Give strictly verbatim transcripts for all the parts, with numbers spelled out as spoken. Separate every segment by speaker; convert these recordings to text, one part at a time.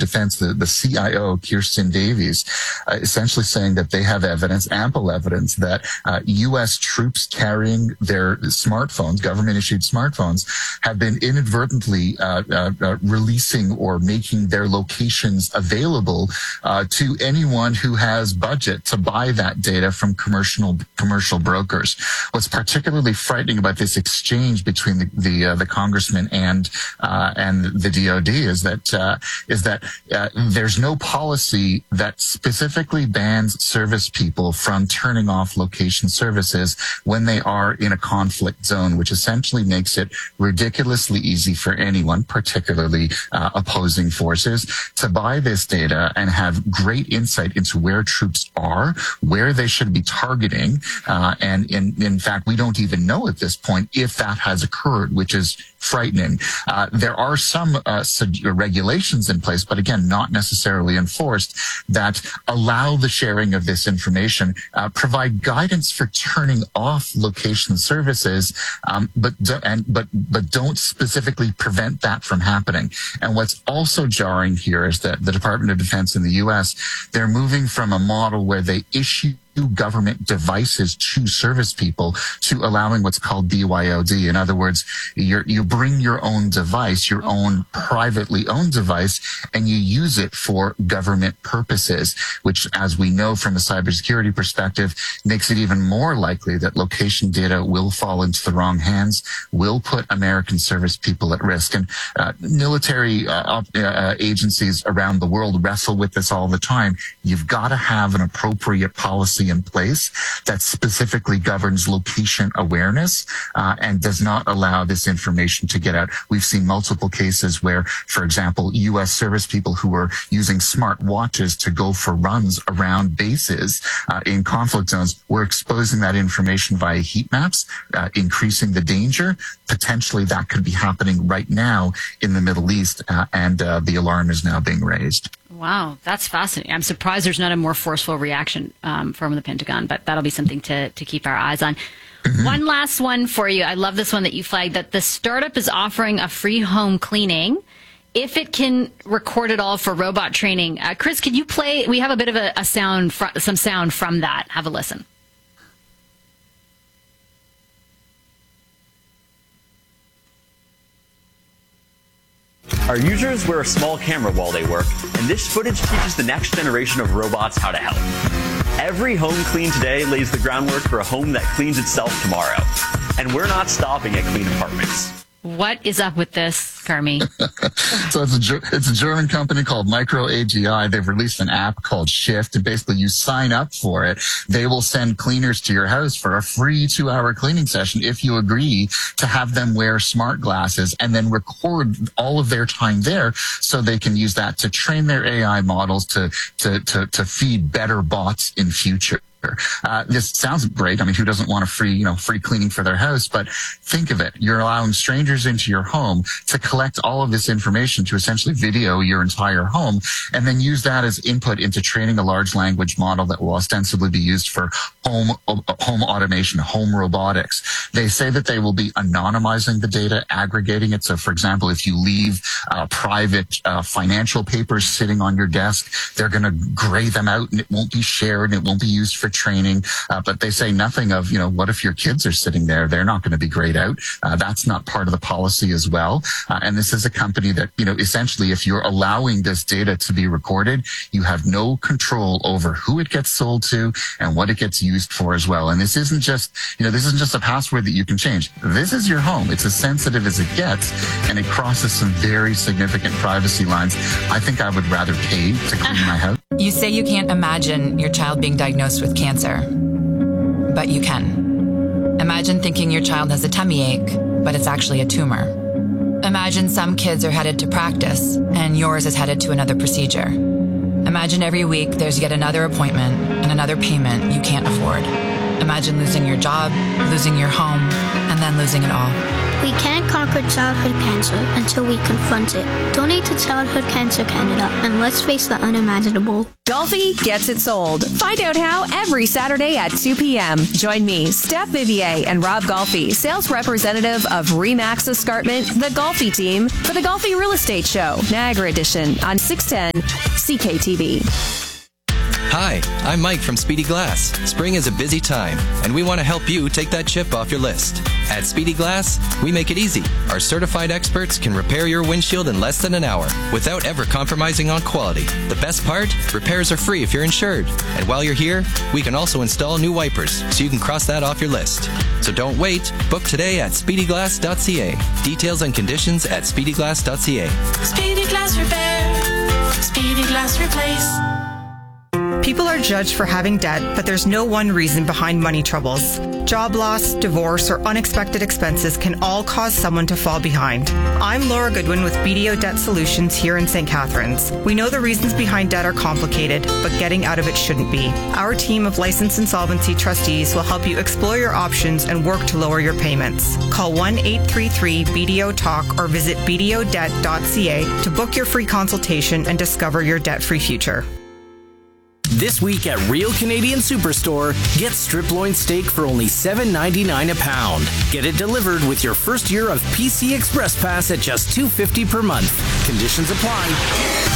Speaker 1: Defense, the, the C I O, Kirsten Davies, uh, essentially saying that they have evidence, ample evidence, that uh, U S troops carrying their smartphones, government-issued smartphones, have been inadvertently uh, uh, uh, releasing or making their locations available uh, to anyone who has budget to buy that data from commercial commercial brokers. What's particularly frightening about this exchange between the the, uh, the congressman and uh, and the D O D is that uh, is that uh, there's no policy that specifically bans service people from turning off location services when they are in a conflict zone, which essentially makes it ridiculously easy for anyone, particularly uh, opposing forces, to buy this data and have great insight into where troops are, where they should be targeting, uh, and in, in fact, we don't even know at this point if that has occurred, which is frightening. Uh, there are some uh, regulations in place, but again, not necessarily enforced, that allow the sharing of this information, uh, provide guidance for turning off location services, um, but do, and but but don't specifically prevent that from happening. And what's also jarring here is that the Department of Defense in the U S, they're moving from a model where they issue government devices to service people to allowing what's called B Y O D. In other words, you you bring your own device, your own privately owned device, and you use it for government purposes, which, as we know from a cybersecurity perspective, makes it even more likely that location data will fall into the wrong hands, will put American service people at risk. And uh, military uh, uh, agencies around the world wrestle with this all the time. You've got to have an appropriate policy in place that specifically governs location awareness uh, and does not allow this information to get out. We've seen multiple cases where, for example, U S service people who were using smart watches to go for runs around bases uh, in conflict zones were exposing that information via heat maps, uh, increasing the danger. Potentially that could be happening right now in the Middle East, uh, and uh, the alarm is now being raised.
Speaker 2: Wow, that's fascinating. I'm surprised there's not a more forceful reaction um, from the Pentagon, but that'll be something to, to keep our eyes on. Mm-hmm. One last one for you. I love this one that you flagged, that the startup is offering a free home cleaning if it can record it all for robot training. Uh, Chris, can you play? We have a bit of a, a sound, fr- some sound from that. Have a listen.
Speaker 3: Our users wear a small camera while they work, and this footage teaches the next generation of robots how to help. Every home clean today lays the groundwork for a home that cleans itself tomorrow. And we're not stopping at clean apartments.
Speaker 2: What is up with this, Carmi?
Speaker 1: So it's a, it's a German company called Micro A G I. They've released an app called Shift, and basically you sign up for it. They will send cleaners to your house for a free two-hour cleaning session if you agree to have them wear smart glasses and then record all of their time there so they can use that to train their A I models to, to, to, to feed better bots in future. Uh, this sounds great. I mean, who doesn't want a free, you know, free cleaning for their house? But think of it. You're allowing strangers into your home to collect all of this information to essentially video your entire home and then use that as input into training a large language model that will ostensibly be used for home, uh, home automation, home robotics. They say that they will be anonymizing the data, aggregating it. So, for example, if you leave uh, private uh, financial papers sitting on your desk, they're going to gray them out and it won't be shared and it won't be used for training, uh, but they say nothing of, you know, what if your kids are sitting there? They're not going to be grayed out. Uh, that's not part of the policy as well. Uh, and this is a company that, you know, essentially, if you're allowing this data to be recorded, you have no control over who it gets sold to and what it gets used for as well. And this isn't just, you know, this isn't just a password that you can change. This is your home. It's as sensitive as it gets, and it crosses some very significant privacy lines. I think I would rather pay to clean my house.
Speaker 4: You say you can't imagine your child being diagnosed with cancer, but you can. Imagine thinking your child has a tummy ache, but it's actually a tumor. Imagine some kids are headed to practice, and yours is headed to another procedure. Imagine every week there's yet another appointment and another payment you can't afford. Imagine losing your job, losing your home, and then losing it all.
Speaker 5: We can't conquer childhood cancer until we confront it. Donate to Childhood Cancer Canada and let's face the unimaginable.
Speaker 6: Golfi gets it sold. Find out how every Saturday at two p.m. Join me, Steph Vivier, and Rob Golfi, sales representative of Remax Escarpment, the Golfi team, for the Golfi Real Estate Show, Niagara Edition, on six ten C K T V.
Speaker 7: Hi, I'm Mike from Speedy Glass. Spring is a busy time, and we want to help you take that chip off your list. At Speedy Glass, we make it easy. Our certified experts can repair your windshield in less than an hour without ever compromising on quality. The best part? Repairs are free if you're insured. And while you're here, we can also install new wipers, so you can cross that off your list. So don't wait. Book today at speedy glass dot c a. Details and conditions at speedy glass dot c a.
Speaker 8: Speedy Glass Repair. Speedy Glass Replace.
Speaker 9: People are judged for having debt, but there's no one reason behind money troubles. Job loss, divorce, or unexpected expenses can all cause someone to fall behind. I'm Laura Goodwin with B D O Debt Solutions here in Saint Catharines. We know the reasons behind debt are complicated, but getting out of it shouldn't be. Our team of licensed insolvency trustees will help you explore your options and work to lower your payments. Call one eight three three B D O talk or visit b d o debt dot c a to book your free consultation and discover your debt-free future.
Speaker 10: This week at Real Canadian Superstore, get strip loin steak for only seven ninety-nine a pound. Get it delivered with your first year of P C Express Pass at just two fifty per month. Conditions apply.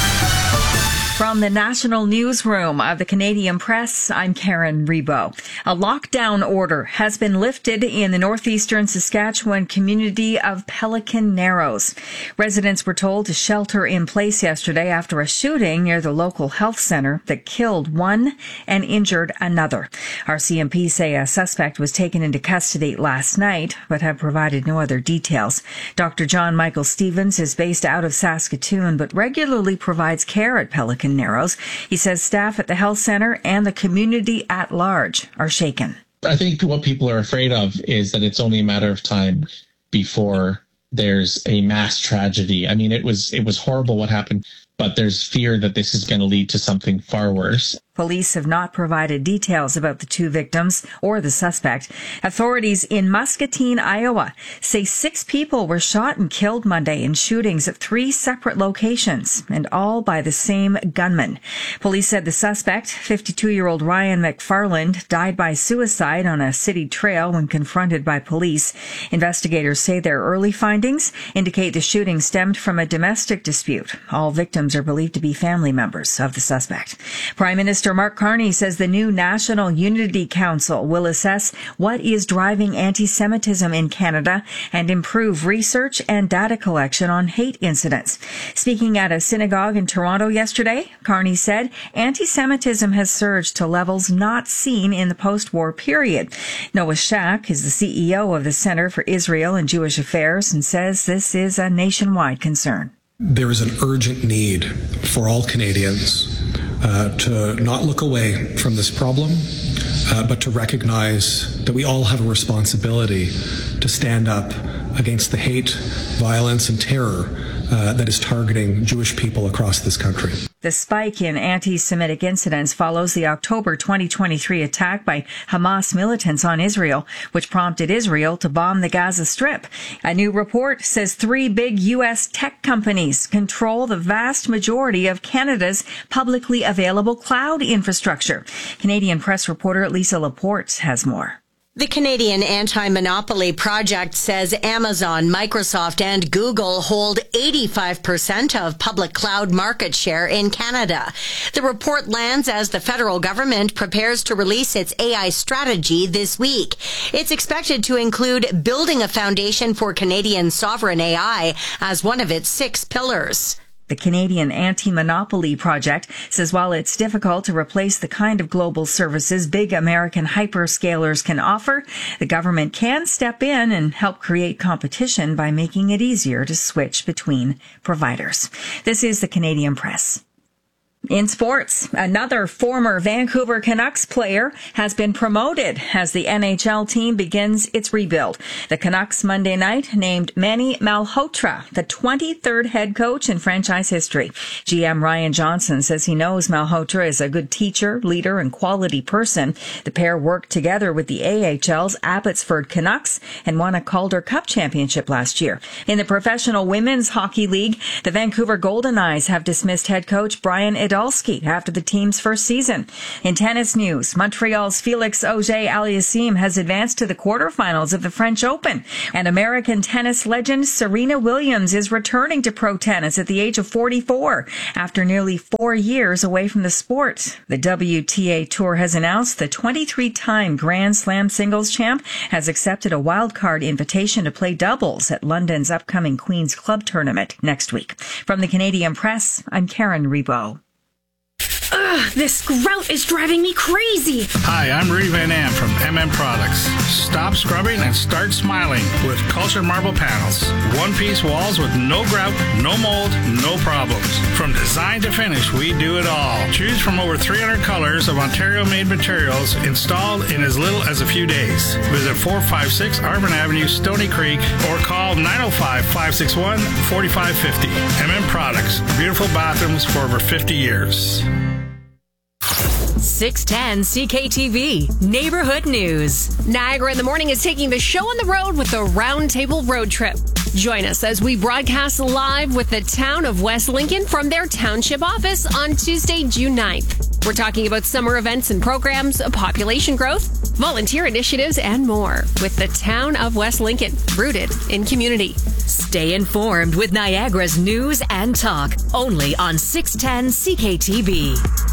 Speaker 11: From the National Newsroom of the Canadian Press, I'm Karen Rebo. A lockdown order has been lifted in the northeastern Saskatchewan community of Pelican Narrows. Residents were told to shelter in place yesterday after a shooting near the local health centre that killed one and injured another. R C M P say a suspect was taken into custody last night, but have provided no other details. Doctor John Michael Stevens is based out of Saskatoon, but regularly provides care at Pelican Narrows. He says staff at the health center and the community at large are shaken.
Speaker 12: I think what people are afraid of is that it's only a matter of time before there's a mass tragedy. I mean, it was it was horrible what happened, but there's fear that this is going to lead to something far worse.
Speaker 11: Police have not provided details about the two victims or the suspect. Authorities in Muscatine, Iowa, say six people were shot and killed Monday in shootings at three separate locations, and all by the same gunman. Police said the suspect, fifty-two-year-old Ryan McFarland, died by suicide on a city trail when confronted by police. Investigators say their early findings indicate the shooting stemmed from a domestic dispute. All victims are believed to be family members of the suspect. Prime Minister Mark Carney says the new National Unity Council will assess what is driving anti-Semitism in Canada and improve research and data collection on hate incidents. Speaking at a synagogue in Toronto yesterday, Carney said anti-Semitism has surged to levels not seen in the post-war period. Noah Shack is the C E O of the Center for Israel and Jewish Affairs and says this is a nationwide concern.
Speaker 13: There is an urgent need for all Canadians uh, to not look away from this problem, uh, but to recognize that we all have a responsibility to stand up against the hate, violence, and terror uh, that is targeting Jewish people across this country.
Speaker 11: The spike in anti-Semitic incidents follows the October twenty twenty-three attack by Hamas militants on Israel, which prompted Israel to bomb the Gaza Strip. A new report says three big U S tech companies control the vast majority of Canada's publicly available cloud infrastructure. Canadian Press reporter Lisa Laporte has more.
Speaker 14: The Canadian Anti-Monopoly Project says Amazon, Microsoft, and Google hold eighty-five percent of public cloud market share in Canada. The report lands as the federal government prepares to release its A I strategy this week. It's expected to include building a foundation for Canadian sovereign A I as one of its six pillars.
Speaker 11: The Canadian Anti-Monopoly Project says while it's difficult to replace the kind of global services big American hyperscalers can offer, the government can step in and help create competition by making it easier to switch between providers. This is the Canadian Press. In sports, another former Vancouver Canucks player has been promoted as the N H L team begins its rebuild. The Canucks Monday night named Manny Malhotra the twenty-third head coach in franchise history. G M Ryan Johnson says he knows Malhotra is a good teacher, leader, and quality person. The pair worked together with the A H L's Abbotsford Canucks and won a Calder Cup championship last year. In the Professional Women's Hockey League, the Vancouver Golden Eyes have dismissed head coach Brian Idalski after the team's first season. In tennis news, Montreal's Felix Auger-Aliassime has advanced to the quarterfinals of the French Open, and American tennis legend Serena Williams is returning to pro tennis at the age of forty-four after nearly four years away from the sport. The W T A Tour has announced the twenty-three-time Grand Slam singles champ has accepted a wildcard invitation to play doubles at London's upcoming Queen's Club tournament next week. From the Canadian Press, I'm Karen Rebo.
Speaker 15: Ugh, this grout is driving me crazy.
Speaker 16: Hi, I'm Rudy Van Am from M M Products. Stop scrubbing and start smiling with Cultured Marble Panels. One-piece walls with no grout, no mold, no problems. From design to finish, we do it all. Choose from over three hundred colors of Ontario-made materials installed in as little as a few days. Visit four five six Arvin Avenue, Stony Creek, or call nine oh five, five six one, four five five oh. M M Products. Beautiful bathrooms for over fifty years.
Speaker 6: six ten C K T V Neighborhood News.
Speaker 15: Niagara in the Morning is taking the show on the road with the Roundtable Road Trip. Join us as we broadcast live with the town of West Lincoln from their township office on Tuesday, June ninth. We're talking about summer events and programs, population growth, volunteer initiatives, and more with the town of West Lincoln, rooted in community.
Speaker 6: Stay informed with Niagara's news and talk, only on six ten C K T V.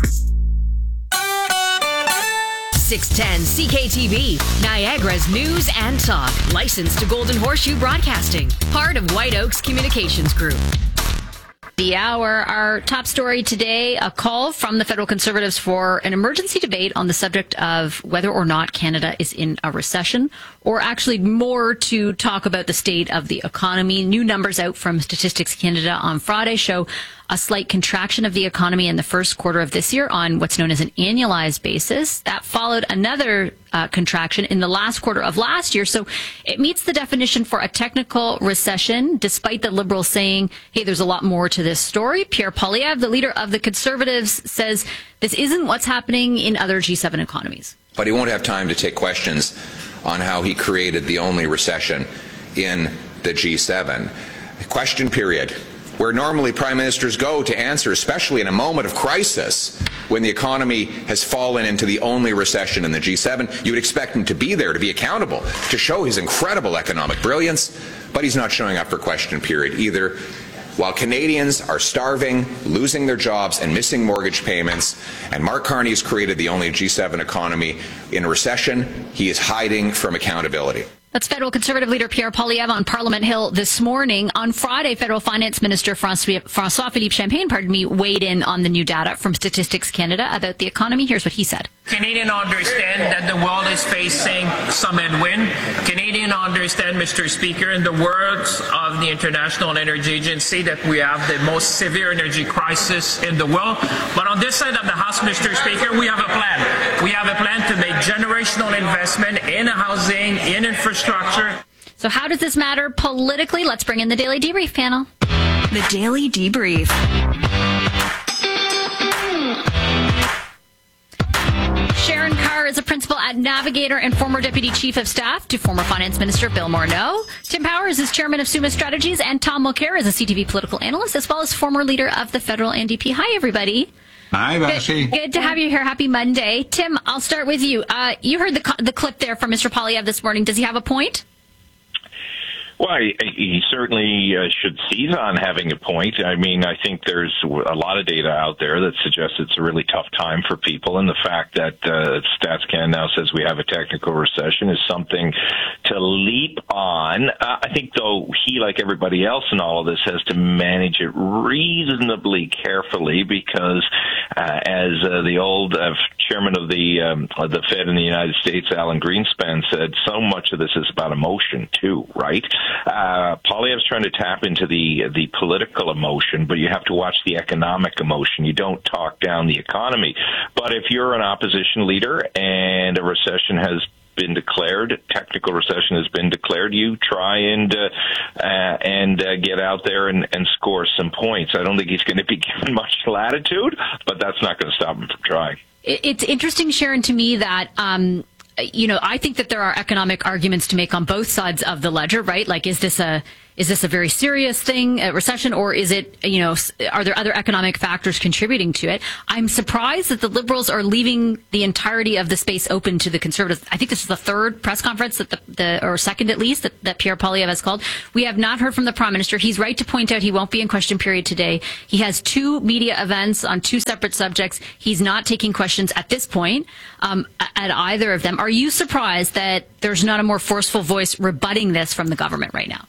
Speaker 6: six ten C K T V, Niagara's news and talk. Licensed to Golden Horseshoe Broadcasting. Part of White Oaks Communications Group.
Speaker 2: The hour, our top story today, a call from the federal Conservatives for an emergency debate on the subject of whether or not Canada is in a recession, or actually more to talk about the state of the economy. New numbers out from Statistics Canada on Friday show a slight contraction of the economy in the first quarter of this year on what's known as an annualized basis. That followed another uh, contraction in the last quarter of last year. So it meets the definition for a technical recession, despite the Liberals saying, hey, there's a lot more to this story. Pierre Poilievre, the leader of the Conservatives, says this isn't what's happening in other G seven economies.
Speaker 17: But he won't have time to take questions on how he created the only recession in the G seven. Question period. Where normally prime ministers go to answer, especially in a moment of crisis, when the economy has fallen into the only recession in the G seven, you would expect him to be there, to be accountable, to show his incredible economic brilliance, but he's not showing up for question period either. While Canadians are starving, losing their jobs, and missing mortgage payments, and Mark Carney has created the only G seven economy in a recession, he is hiding from accountability.
Speaker 2: That's federal Conservative leader Pierre Poilievre on Parliament Hill this morning. On Friday, federal finance minister François-Philippe Champagne, pardon me, weighed in on the new data from Statistics Canada about the economy. Here's what he said.
Speaker 18: Canadians understand that the world is facing some headwind. Canadians understand, Mister Speaker, in the words of the International Energy Agency, that we have the most severe energy crisis in the world. But on this side of the House, Mister Speaker, we have a plan. We have a plan to make generational investment in housing, in infrastructure.
Speaker 2: So how does this matter politically? Let's bring in the Daily Debrief panel.
Speaker 6: The Daily Debrief.
Speaker 2: Sharon Carr is a principal at Navigator and former deputy chief of staff to former finance minister Bill Morneau. Tim Powers is chairman of Summa Strategies, and Tom Mulcair is a C T V political analyst, as well as former leader of the federal N D P. Hi, everybody.
Speaker 19: Hi, Vashi.
Speaker 2: Good, good to have you here. Happy Monday. Tim, I'll start with you. Uh, you heard the, the clip there from Mister Poilievre this morning. Does he have a point?
Speaker 19: Well, he, he certainly uh, should seize on having a point. I mean, I think there's a lot of data out there that suggests it's a really tough time for people, and the fact that uh, StatsCan now says we have a technical recession is something to leap on. Uh, I think, though, he, like everybody else in all of this, has to manage it reasonably carefully because, uh, as uh, the old uh, chairman of the um, of the Fed in the United States, Alan Greenspan, said so much of this is about emotion too, right? Uh, Poilievre's trying to tap into the the political emotion, but you have to watch the economic emotion. You don't talk down the economy. But if you're an opposition leader and a recession has been declared, technical recession has been declared, you try and uh, uh, and uh, get out there and, and score some points. I don't think he's going to be given much latitude, but that's not going to stop him from trying.
Speaker 2: It's interesting, Sharon, to me that, um, you know, I think that there are economic arguments to make on both sides of the ledger, right? Like, is this a Is this a very serious thing, a recession, or is it, you know, are there other economic factors contributing to it? I'm surprised that the Liberals are leaving the entirety of the space open to the Conservatives. I think this is the third press conference that the, the or second at least, that, that Pierre Poilievre has called. We have not heard from the Prime Minister. He's right to point out he won't be in question period today. He has two media events on two separate subjects. He's not taking questions at this point um, at either of them. Are you surprised that there's not a more forceful voice rebutting this from the government right now?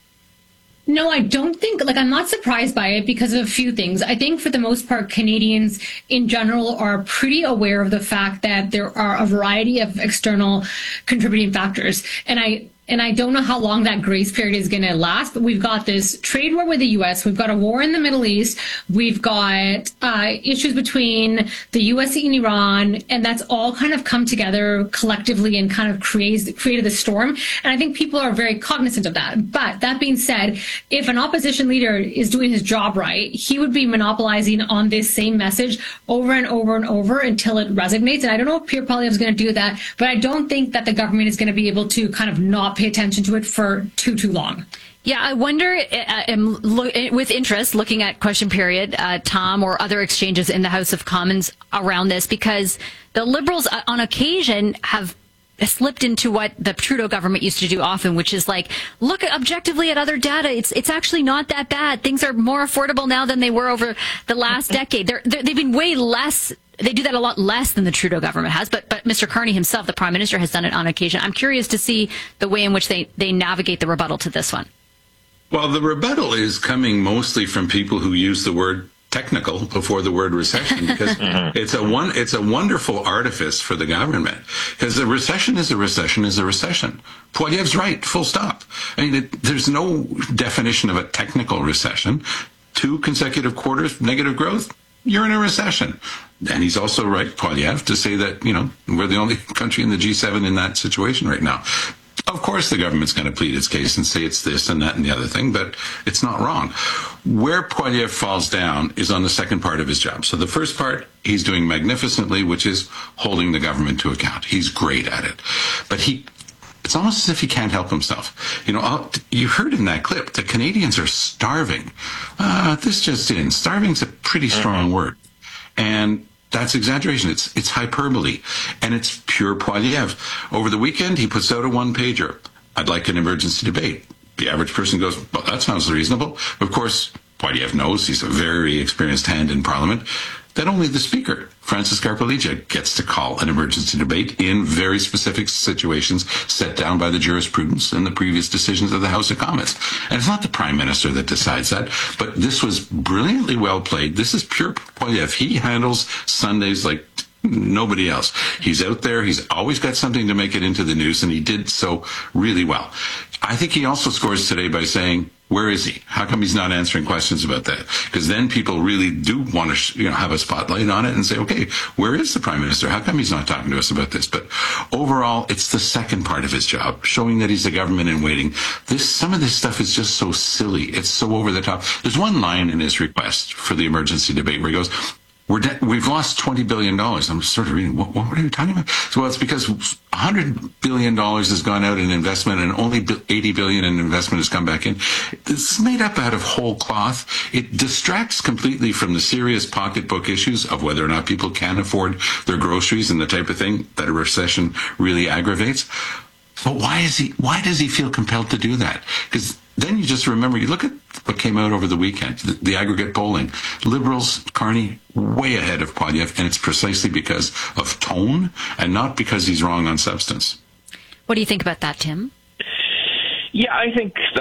Speaker 20: No, I don't think, like, I'm not surprised by it because of a few things. I think for the most part, Canadians in general are pretty aware of the fact that there are a variety of external contributing factors. And I, And I don't know how long that grace period is going to last, but we've got this trade war with the U S. We've got a war in the Middle East. We've got uh, issues between the U S and Iran, and that's all kind of come together collectively and kind of created, created the storm. And I think people are very cognizant of that. But that being said, if an opposition leader is doing his job right, he would be monopolizing on this same message over and over and over until it resonates. And I don't know if Pierre Poilievre is going to do that, but I don't think that the government is going to be able to kind of not pay attention to it for too, too long.
Speaker 2: Yeah, I wonder, uh, am lo- with interest, looking at question period, uh, Tom, or other exchanges in the House of Commons around this, because the Liberals uh, on occasion have slipped into what the Trudeau government used to do often, which is like, look objectively at other data. It's it's actually not that bad. Things are more affordable now than they were over the last decade. They're, they're, they've been way less. They do that a lot less than the Trudeau government has, but but Mister Carney himself, the Prime Minister, has done it on occasion. I'm curious to see the way in which they, they navigate the rebuttal to this one.
Speaker 21: Well, the rebuttal is coming mostly from people who use the word technical before the word recession, because mm-hmm. it's a one it's a wonderful artifice for the government, because the recession is a recession is a recession. Poilievre's right, full stop. I mean, it, there's no definition of a technical recession. Two consecutive quarters negative growth, you're in a recession. And he's also right, Poilievre, to say that, you know, we're the only country in the G seven in that situation right now. Of course, the government's going to plead its case and say it's this and that and the other thing, but it's not wrong. Where Poilievre falls down is on the second part of his job. So the first part, he's doing magnificently, which is holding the government to account. He's great at it. But he, it's almost as if he can't help himself. You know, you heard in that clip, the Canadians are starving. Uh, this just in. Starving's a pretty strong mm-hmm. word. And that's exaggeration. It's it's hyperbole. And it's pure Poilievre. Over the weekend, he puts out a one-pager. I'd like an emergency debate. The average person goes, well, that sounds reasonable. Of course, Poilievre knows, he's a very experienced hand in Parliament, that only the Speaker, Francis Scarpelleggia, gets to call an emergency debate in very specific situations set down by the jurisprudence and the previous decisions of the House of Commons. And it's not the Prime Minister that decides that, but this was brilliantly well played. This is pure Poilievre. He handles Sundays like nobody else. He's out there. He's always got something to make it into the news, and he did so really well. I think he also scores today by saying, where is he? How come he's not answering questions about that? Because then people really do want to, you know, have a spotlight on it and say, okay, where is the Prime Minister? How come he's not talking to us about this? But overall, it's the second part of his job, showing that he's a government in waiting. This, some of this stuff is just so silly. It's so over the top. There's one line in his request for the emergency debate where he goes, We're de- we've lost twenty billion dollars. I'm sort of reading, what, what are you talking about? So, well, it's because one hundred billion dollars has gone out in investment and only eighty billion dollars in investment has come back in. This is made up out of whole cloth. It distracts completely from the serious pocketbook issues of whether or not people can afford their groceries and the type of thing that a recession really aggravates. But why is he, why does he feel compelled to do that? Because then you just remember, you look at what came out over the weekend, the, the aggregate polling. Liberals, Carney, way ahead of Poilievre, and it's precisely because of tone and not because he's wrong on substance.
Speaker 2: What do you think about that, Tim?
Speaker 19: Yeah, I think that's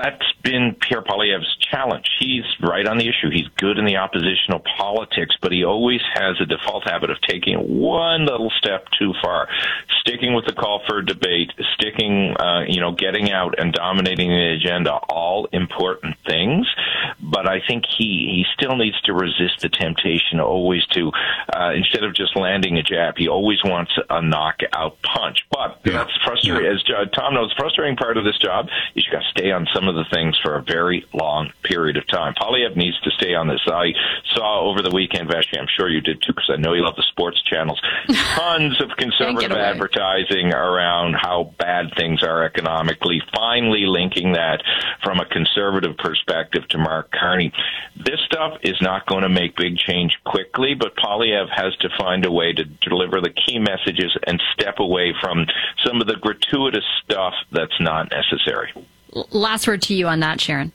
Speaker 19: been Pierre Poilievre's challenge. He's right on the issue. He's good in the oppositional politics, but he always has a default habit of taking one little step too far, sticking with the call for a debate, sticking, uh, you know, getting out and dominating the agenda, all important things. But I think he, he still needs to resist the temptation always to, uh, instead of just landing a jab, he always wants a knockout punch. But yeah. that's frustrating. Yeah. As uh, Tom knows, the frustrating part of this job is you got to stay on some of the things for a very long period of time. Poilievre needs to stay on this. I saw over the weekend, Vashti, I'm sure you did too, because I know you love the sports channels, tons of conservative advertising around how bad things are economically, finally linking that from a conservative perspective to Mark Carney. This stuff is not going to make big change quickly, but Poilievre has to find a way to deliver the key messages and step away from some of the gratuitous stuff that's not necessary.
Speaker 2: Last word to you on that, Sharon.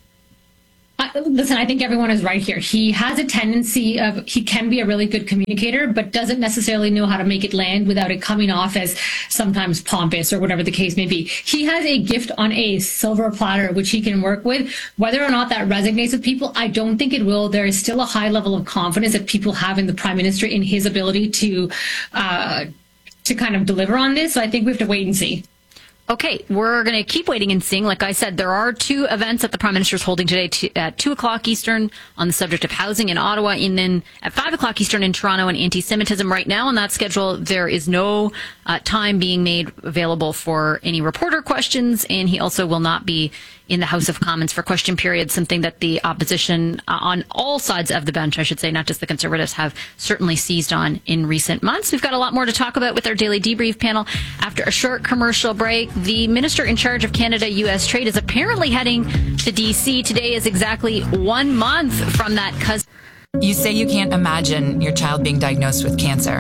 Speaker 20: Uh, listen, I think everyone is right here. He has a tendency of, he can be a really good communicator, but doesn't necessarily know how to make it land without it coming off as sometimes pompous or whatever the case may be. He has a gift on a silver platter, which he can work with. Whether or not that resonates with people, I don't think it will. There is still a high level of confidence that people have in the Prime Minister, in his ability to, uh, to kind of deliver on this. So I think we have to wait and see.
Speaker 2: Okay, we're going to keep waiting and seeing. Like I said, there are two events that the Prime Minister is holding today t- at two o'clock Eastern on the subject of housing in Ottawa, and then at five o'clock Eastern in Toronto on anti-Semitism. Right now on that schedule, there is no uh, time being made available for any reporter questions, and he also will not be in the House of Commons for question period, something that the opposition uh, on all sides of the bench, I should say, not just the Conservatives, have certainly seized on in recent months. We've got a lot more to talk about with our Daily Debrief panel. After a short commercial break, the Minister in charge of Canada U S trade is apparently heading to D C. Today is exactly one month from that cousin.
Speaker 4: You say you can't imagine your child being diagnosed with cancer,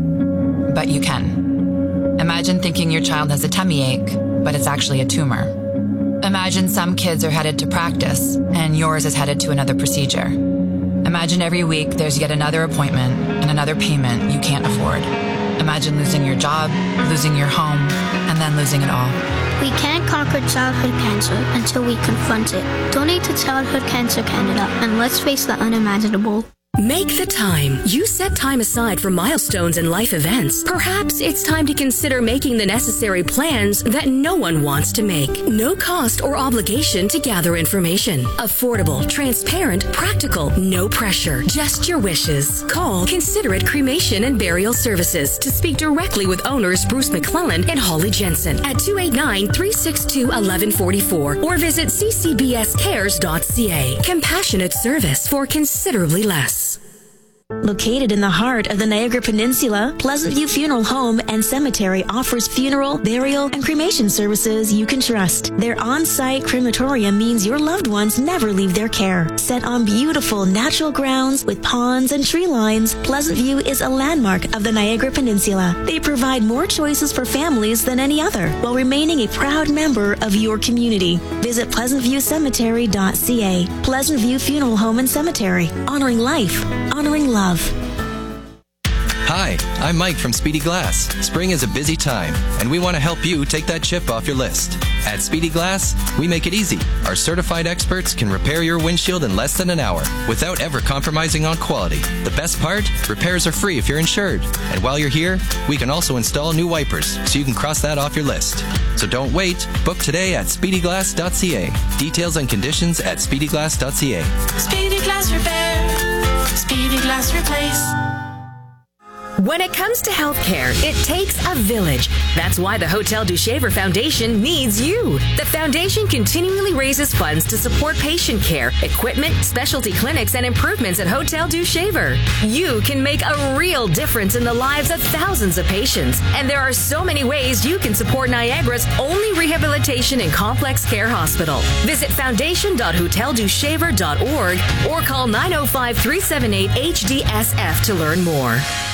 Speaker 4: but you can. Imagine thinking your child has a tummy ache, but it's actually a tumor. Imagine some kids are headed to practice and yours is headed to another procedure. Imagine every week there's yet another appointment and another payment you can't afford. Imagine losing your job, losing your home, and then losing it all.
Speaker 5: We can't conquer childhood cancer until we confront it. Donate to Childhood Cancer Canada and let's face the unimaginable.
Speaker 3: Make the time. You set time aside for milestones and life events. Perhaps it's time to consider making the necessary plans that no one wants to make. No cost or obligation to gather information. Affordable, transparent, practical, no pressure. Just your wishes. Call Considerate Cremation and Burial Services to speak directly with owners Bruce McClellan and Holly Jensen at two eight nine, three six two, one one four four or visit c c b s cares dot c a. Compassionate service for considerably less.
Speaker 22: Located in the heart of the Niagara Peninsula, Pleasant View Funeral Home and Cemetery offers funeral, burial, and cremation services you can trust. Their on-site crematorium means your loved ones never leave their care. Set on beautiful natural grounds with ponds and tree lines, Pleasant View is a landmark of the Niagara Peninsula. They provide more choices for families than any other, while remaining a proud member of your community. Visit pleasant view cemetery dot c a. Pleasant View Funeral Home and Cemetery. Honoring life. Honoring love.
Speaker 7: Hi, I'm Mike from Speedy Glass. Spring is a busy time, and we want to help you take that chip off your list. At Speedy Glass, we make it easy. Our certified experts can repair your windshield in less than an hour without ever compromising on quality. The best part? Repairs are free if you're insured. And while you're here, we can also install new wipers, so you can cross that off your list. So don't wait. Book today at speedy glass dot c a. Details and conditions at speedy glass dot c a.
Speaker 8: Speedy Glass Repair. Speedy Glass Replace.
Speaker 3: When it comes to healthcare, it takes a village. That's why the Hotel du Shaver Foundation needs you. The foundation continually raises funds to support patient care, equipment, specialty clinics, and improvements at Hotel du Shaver. You can make a real difference in the lives of thousands of patients. And there are so many ways you can support Niagara's only rehabilitation and complex care hospital. Visit foundation dot hotel du shaver dot org or call nine oh five, three seven eight, H D S F to learn more.